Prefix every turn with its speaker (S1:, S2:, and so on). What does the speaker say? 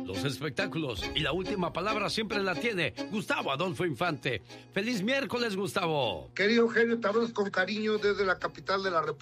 S1: los espectáculos y la última palabra siempre la tiene Gustavo Adolfo Infante. ¡Feliz miércoles, Gustavo!
S2: Querido Eugenio, te hablas con cariño desde la capital de la República